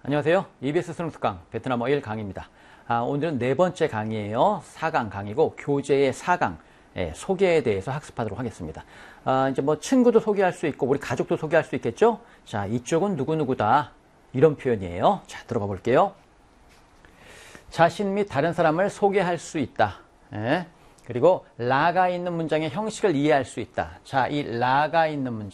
안녕하세요. EBS 수능 특강 베트남어 1 강의입니다. 오늘은 네 번째 강의예요. 4강 강의고 교재의 4강 소개에 대해서 학습하도록 하겠습니다. 이제 뭐 친구도 소개할 수 있고 우리 가족도 소개할 수 있겠죠? 자, 이쪽은 누구누구다. 이런 표현이에요. 자, 들어가 볼게요. 자신 및 다른 사람을 소개할 수 있다. 그리고 라가 있는 문장의 형식을 이해할 수 있다. 자, 이 라가 있는 문장.